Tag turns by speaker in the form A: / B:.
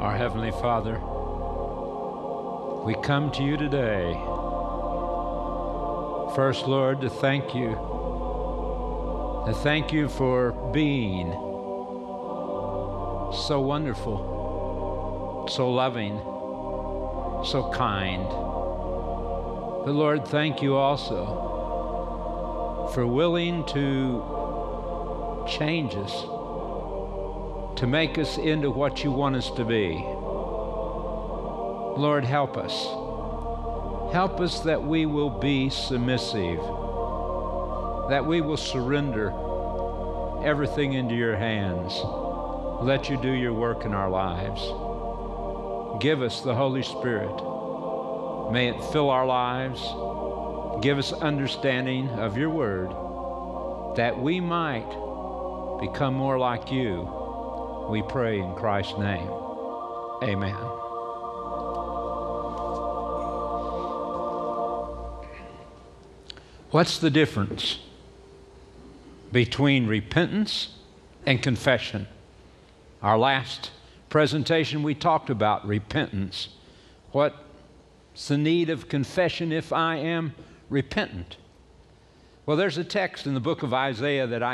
A: Our Heavenly Father, we come to you today. First, Lord, to thank you. To thank you for being so wonderful, so loving, so kind. But Lord, thank you also for willing to change us, to make us into what you want us to be. Lord, help us. Help us that we will be submissive, that we will surrender everything into your hands. Let you do your work in our lives. Give us the Holy Spirit. May it fill our lives. Give us understanding of your word, that we might become more like you. We pray in Christ's name. Amen. What's the difference between repentance and confession? Our last presentation we talked about repentance. What's the need of confession if I am repentant? Well, there's a text in the book of Isaiah that I